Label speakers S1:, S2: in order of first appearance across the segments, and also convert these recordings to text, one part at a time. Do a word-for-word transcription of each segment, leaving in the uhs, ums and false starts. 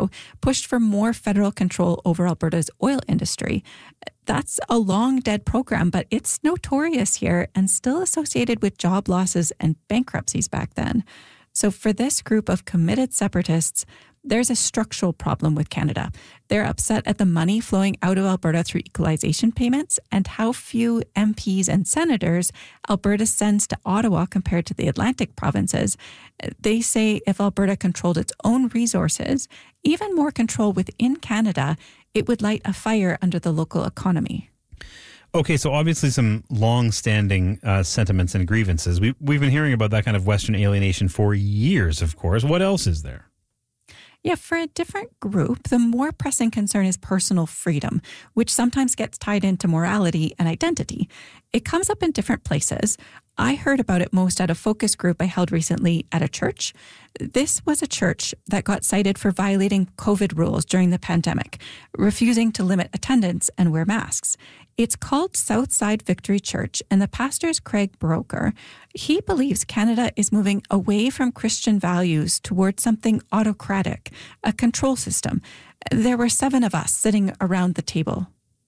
S1: Trudeau pushed for more federal control over Alberta's oil industry. That's a long dead program, but it's notorious here and still associated with job losses and bankruptcies back then. So for this group of committed separatists, there's a structural problem with Canada. They're upset at the money flowing out of Alberta through equalization payments and how few M Ps and senators Alberta sends to Ottawa compared to the Atlantic provinces. They say if Alberta controlled its own resources, even more control within Canada, it would light a fire under the local economy.
S2: Okay, so obviously some long-standing uh, sentiments and grievances. We, we've been hearing about that kind of Western alienation for years, of course. What else is there?
S1: Yeah, for a different group, the more pressing concern is personal freedom, which sometimes gets tied into morality and identity. It comes up in different places. I heard about it most at a focus group I held recently at a church. This was a church that got cited for violating COVID rules during the pandemic, refusing to limit attendance and wear masks. It's called Southside Victory Church, and the pastor is Craig Broker. He believes Canada is moving away from Christian values towards something autocratic, a control system. There were seven of us sitting around the table.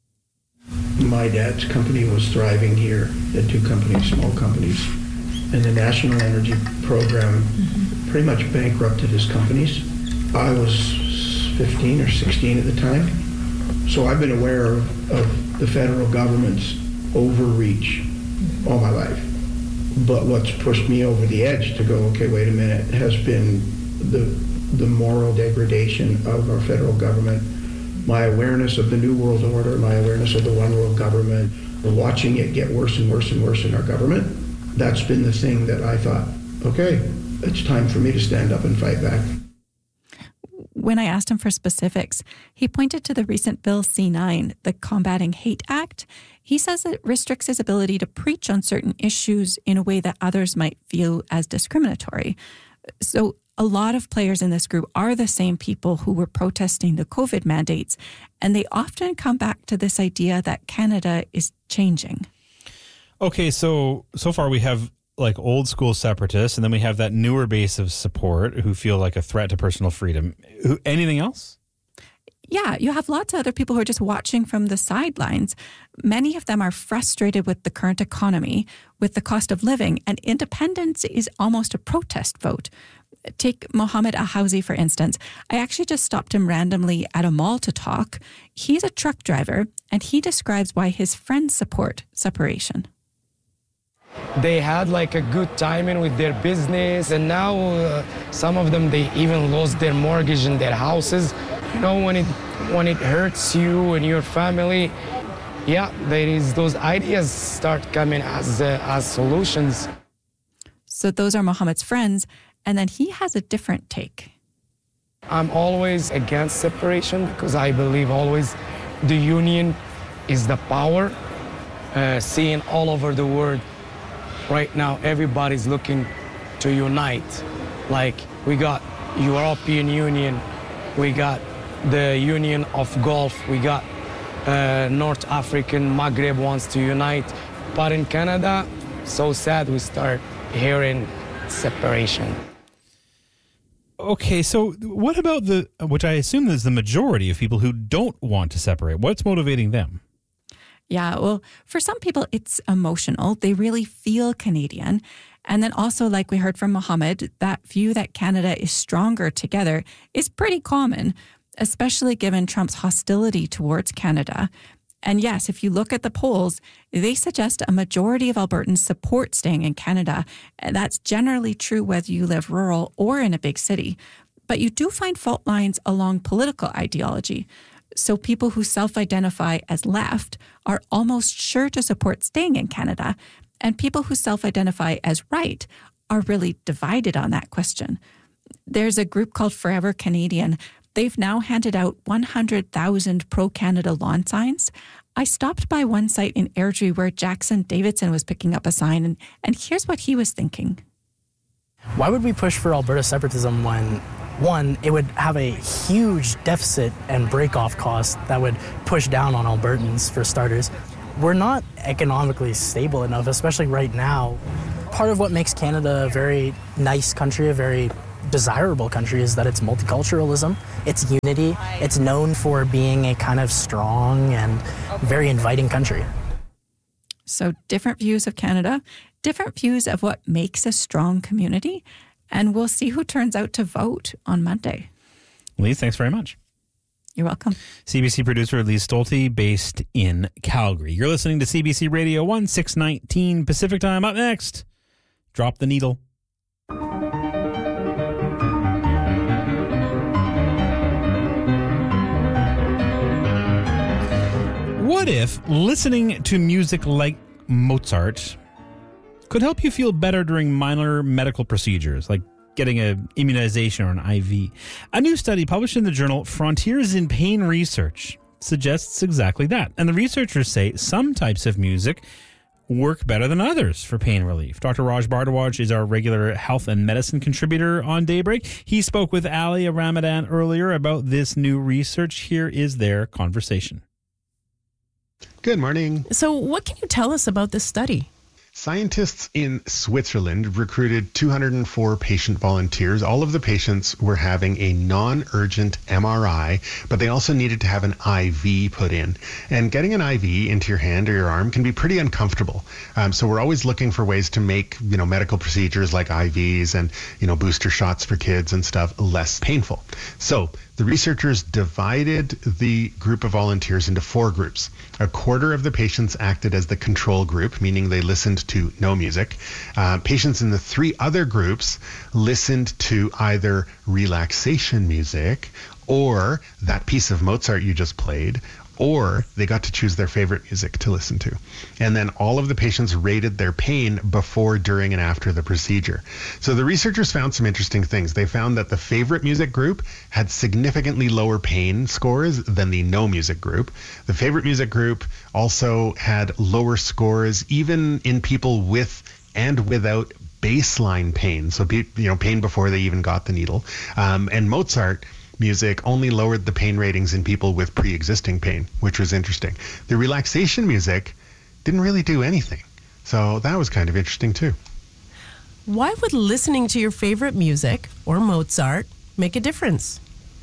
S3: My dad's company was thriving here. He had two companies, small companies. And the National Energy Program mm-hmm. pretty much bankrupted his companies. I was fifteen or sixteen at the time. So I've been aware of, of the federal government's overreach all my life. But what's pushed me over the edge to go, okay, wait a minute, has been the the moral degradation of our federal government, my awareness of the New World Order, my awareness of the One World Government, watching it get worse and worse and worse in our government. That's been the thing that I thought, okay, it's time for me to stand up and fight back.
S1: When I asked him for specifics, he pointed to the recent Bill C nine, the Combating Hate Act. He says it restricts his ability to preach on certain issues in a way that others might view as discriminatory. So a lot of players in this group are the same people who were protesting the COVID mandates, and they often come back to this idea that Canada is changing.
S2: Okay, so so far we have like old school separatists, and then we have that newer base of support who feel like a threat to personal freedom. Who, anything else?
S1: Yeah, you have lots of other people who are just watching from the sidelines. Many of them are frustrated with the current economy, with the cost of living, and independence is almost a protest vote. Take Mohammed Ahouzi, for instance. I actually just stopped him randomly at a mall to talk. He's a truck driver, and he describes why his friends support separation.
S4: They had like a good timing with their business, and now uh, some of them, they even lost their mortgage and their houses. You know, when it when it hurts you and your family, yeah, there is those ideas start coming as uh, as solutions.
S1: So those are Mohammed's friends, and then he has a different take.
S4: I'm always against separation because I believe always the union is the power. Uh, seeing all over the world right now, everybody's looking to unite. Like we got European Union, we got the Union of Gulf, we got uh, North African, Maghreb wants to unite. But in Canada, so sad we start hearing separation.
S2: Okay, so what about the, which I assume is the majority of people who don't want to separate? What's motivating them?
S1: Yeah, well, for some people, it's emotional. They really feel Canadian. And then also, like we heard from Mohammed, that view that Canada is stronger together is pretty common, especially given Trump's hostility towards Canada. And yes, if you look at the polls, they suggest a majority of Albertans support staying in Canada. And that's generally true whether you live rural or in a big city. But you do find fault lines along political ideology. So people who self-identify as left are almost sure to support staying in Canada. And people who self-identify as right are really divided on that question. There's a group called Forever Canadian. They've now handed out one hundred thousand pro-Canada lawn signs. I stopped by one site in Airdrie where Jackson Davidson was picking up a sign, and, and here's what he was thinking.
S5: Why would we push for Alberta separatism when, one, it would have a huge deficit and break-off cost that would push down on Albertans, for starters? We're not economically stable enough, especially right now. Part of what makes Canada a very nice country, a very desirable country is that it's multiculturalism, it's unity, it's known for being a kind of strong and very inviting country.
S1: So different views of Canada, different views of what makes a strong community, and we'll see who turns out to vote on Monday.
S2: Lee, thanks very much.
S1: You're welcome.
S2: C B C producer Lee Stolte, based in Calgary. You're listening to C B C Radio one, six nineteen Pacific Time. Up next, Drop the Needle. What if listening to music like Mozart could help you feel better during minor medical procedures, like getting an immunization or an I V? A new study published in the journal Frontiers in Pain Research suggests exactly that. And the researchers say some types of music work better than others for pain relief. Doctor Raj Bardwaj is our regular health and medicine contributor on Daybreak. He spoke with Alia Ramadan earlier about this new research. Here is their conversation.
S6: Good morning.
S7: So what can you tell us about this study?
S6: Scientists in Switzerland recruited two hundred four patient volunteers. All of the patients were having a non-urgent M R I, but they also needed to have an I V put in. And getting an I V into your hand or your arm can be pretty uncomfortable. Um, so we're always looking for ways to make, you know, medical procedures like I Vs and, you know, booster shots for kids and stuff less painful. So the researchers divided the group of volunteers into four groups. A quarter of the patients acted as the control group, meaning they listened to no music. Uh, patients in the three other groups listened to either relaxation music or that piece of Mozart you just played, or they got to choose their favorite music to listen to. And then all of the patients rated their pain before, during, and after the procedure. So the researchers found some interesting things. They found that the favorite music group had significantly lower pain scores than the no music group. The favorite music group also had lower scores even in people with and without baseline pain. So, you know, pain before they even got the needle. Um, and Mozart music only lowered the pain ratings in people with pre-existing pain, which was interesting. The relaxation music didn't really do anything. So that was kind of interesting too.
S7: Why would listening to your favorite music or Mozart make a difference?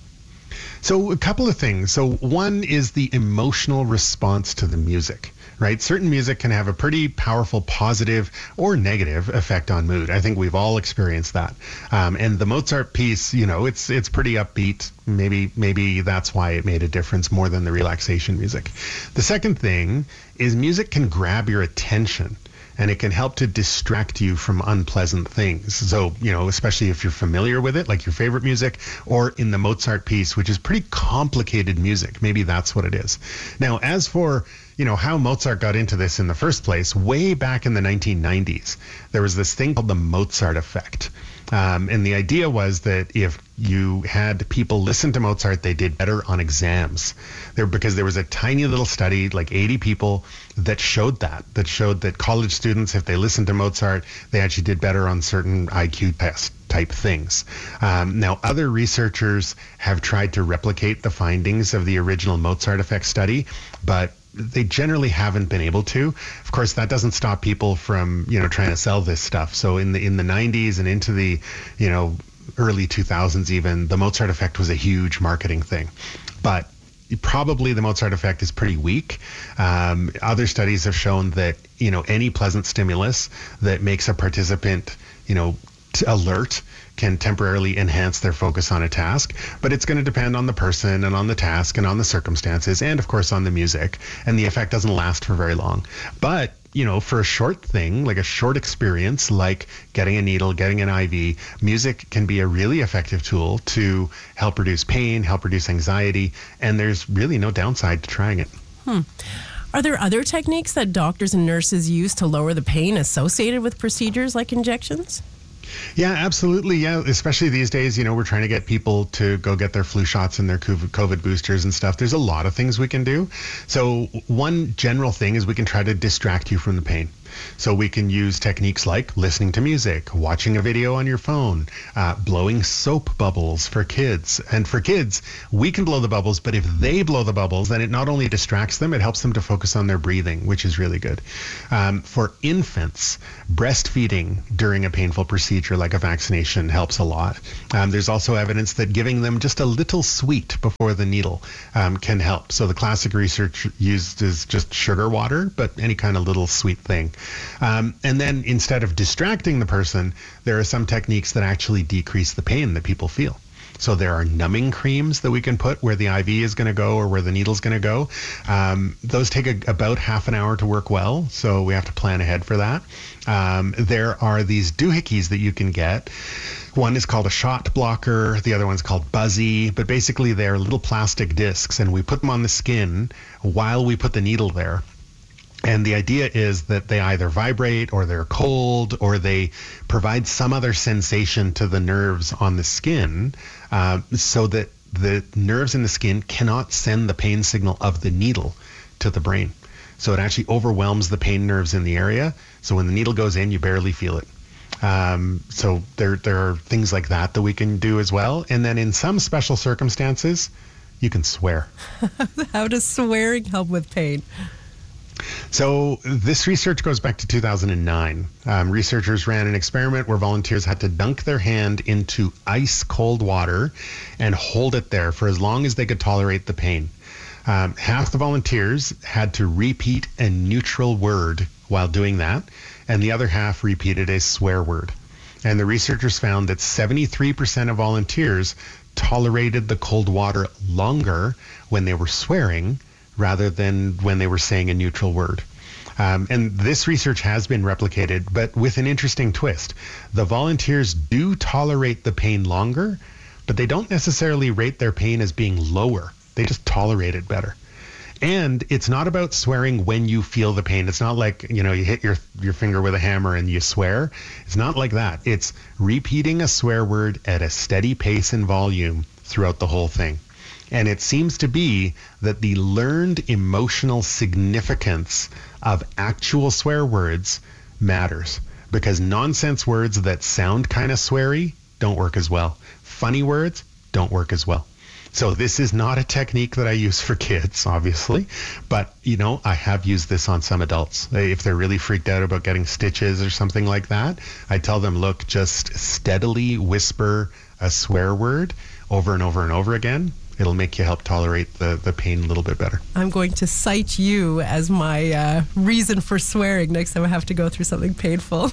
S6: So a couple of things. So one is the emotional response to the music, right? Certain music can have a pretty powerful positive or negative effect on mood. I think we've all experienced that. Um, and the Mozart piece, you know, it's it's pretty upbeat. Maybe maybe that's why it made a difference more than the relaxation music. The second thing is music can grab your attention, and it can help to distract you from unpleasant things. So, you know, especially if you're familiar with it, like your favorite music, or in the Mozart piece, which is pretty complicated music. Maybe that's what it is. Now, as for, you know, how Mozart got into this in the first place, way back in the nineteen nineties, there was this thing called the Mozart effect. Um, and the idea was that if you had people listen to Mozart, they did better on exams. There, because there was a tiny little study, like eighty people, that showed that, that showed that college students, if they listened to Mozart, they actually did better on certain I Q test type things. Um, now, other researchers have tried to replicate the findings of the original Mozart effect study, but they generally haven't been able to. Of course, that doesn't stop people from, you know, trying to sell this stuff. So in the in the nineties and into the, you know, early two thousands even, the Mozart effect was a huge marketing thing. But probably the Mozart effect is pretty weak. Um, other studies have shown that, you know, any pleasant stimulus that makes a participant, you know, t- alert can temporarily enhance their focus on a task, but it's going to depend on the person and on the task and on the circumstances and of course on the music, and the effect doesn't last for very long. But, you know, for a short thing, like a short experience, like getting a needle, getting an I V, music can be a really effective tool to help reduce pain, help reduce anxiety, and there's really no downside to trying it.
S7: Hmm. Are there other techniques that doctors and nurses use to lower the pain associated with procedures like injections?
S6: Yeah, absolutely. Yeah, especially these days, you know, we're trying to get people to go get their flu shots and their COVID boosters and stuff. There's a lot of things we can do. So one general thing is we can try to distract you from the pain. So we can use techniques like listening to music, watching a video on your phone, uh, blowing soap bubbles for kids. And for kids, we can blow the bubbles, but if they blow the bubbles, then it not only distracts them, it helps them to focus on their breathing, which is really good. Um, for infants, breastfeeding during a painful procedure like a vaccination helps a lot. Um, there's also evidence that giving them just a little sweet before the needle um, can help. So the classic research used is just sugar water, but any kind of little sweet thing. Um, and then instead of distracting the person, there are some techniques that actually decrease the pain that people feel. So there are numbing creams that we can put where the I V is going to go or where the needle's going to go. Um, those take a, about half an hour to work well, so we have to plan ahead for that. Um, there are these doohickeys that you can get. One is called a shot blocker. The other one's called Buzzy. But basically, they're little plastic discs, and we put them on the skin while we put the needle there. And the idea is that they either vibrate or they're cold or they provide some other sensation to the nerves on the skin uh, so that the nerves in the skin cannot send the pain signal of the needle to the brain. So it actually overwhelms the pain nerves in the area. So when the needle goes in, you barely feel it. Um, so there, there are things like that that we can do as well. And then in some special circumstances, you can swear.
S7: How does swearing help with pain?
S6: So this research goes back to two thousand nine. Um, researchers ran an experiment where volunteers had to dunk their hand into ice cold water and hold it there for as long as they could tolerate the pain. Um, half the volunteers had to repeat a neutral word while doing that, and the other half repeated a swear word. And the researchers found that seventy-three percent of volunteers tolerated the cold water longer when they were swearing rather than when they were saying a neutral word. Um, and this research has been replicated, but with an interesting twist. The volunteers do tolerate the pain longer, but they don't necessarily rate their pain as being lower. They just tolerate it better. And it's not about swearing when you feel the pain. It's not like, you know, you hit your, your finger with a hammer and you swear. It's not like that. It's repeating a swear word at a steady pace and volume throughout the whole thing. And it seems to be that the learned emotional significance of actual swear words matters, because nonsense words that sound kind of sweary don't work as well. Funny words don't work as well. So this is not a technique that I use for kids, obviously, but, you know, I have used this on some adults. If they're really freaked out about getting stitches or something like that, I tell them, look, just steadily whisper a swear word over and over and over again. It'll make you help tolerate the, the pain a little bit better.
S7: I'm going to cite you as my uh, reason for swearing next time I have to go through something painful.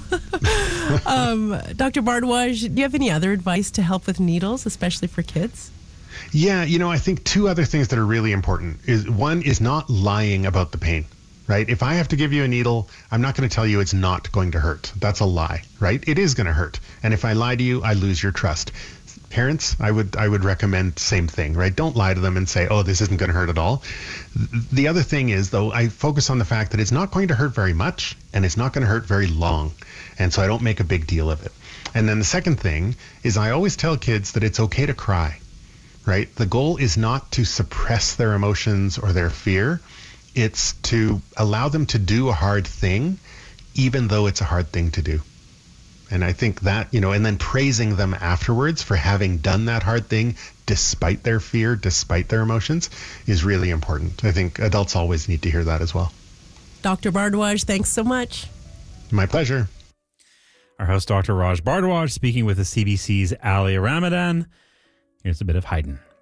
S7: um, Doctor Bhardwaj, do you have any other advice to help with needles, especially for kids?
S6: Yeah, you know, I think two other things that are really important is one is not lying about the pain, right? If I have to give you a needle, I'm not going to tell you it's not going to hurt. That's a lie, right? It is going to hurt. And if I lie to you, I lose your trust. Parents, I would I would recommend same thing, right? Don't lie to them and say, oh, this isn't going to hurt at all. The other thing is, though, I focus on the fact that it's not going to hurt very much and it's not going to hurt very long. And so I don't make a big deal of it. And then the second thing is I always tell kids that it's okay to cry, right? The goal is not to suppress their emotions or their fear. It's to allow them to do a hard thing, even though it's a hard thing to do. And I think that, you know, and then praising them afterwards for having done that hard thing despite their fear, despite their emotions, is really important. I think adults always need to hear that as well.
S7: Doctor Bhardwaj, thanks so much.
S6: My pleasure.
S2: Our host, Doctor Raj Bhardwaj, speaking with the C B C's Ali Ramadan. Here's a bit of Haydn.